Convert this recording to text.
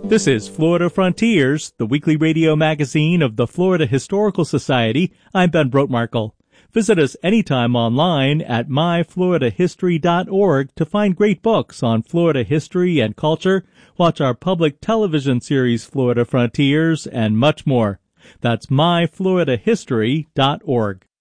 This is Florida Frontiers, the weekly radio magazine of the Florida Historical Society. I'm Ben Brotmarkle. Visit us anytime online at myfloridahistory.org to find great books on Florida history and culture, watch our public television series Florida Frontiers, and much more. That's myfloridahistory.org.